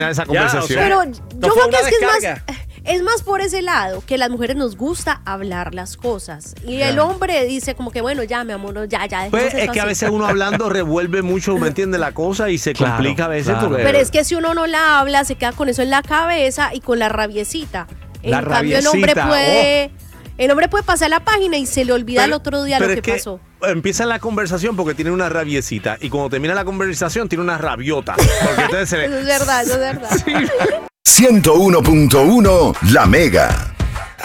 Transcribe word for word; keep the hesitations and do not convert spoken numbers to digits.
esa conversación. Ya, o sea, Pero no yo fue creo que una es que es descarga. más, es más por ese lado, que las mujeres nos gusta hablar las cosas. Y Ya. el hombre dice como que, bueno, ya, mi amor, no, ya, ya. Pues dejemos es esto que a así. veces uno hablando revuelve mucho, ¿me entiende? La cosa y se Claro, complica a veces. claro. Porque, Pero es que si uno no la habla, se queda con eso en la cabeza y con la rabiecita. En La cambio, el hombre rabiecita, puede... El hombre puede pasar la página y se le olvida el otro día lo pero que, es pasó. Empieza la conversación porque tiene una rabiecita y cuando termina la conversación tiene una rabiota. Porque entonces se le- Eso es verdad, eso es verdad. ciento uno punto uno La Mega.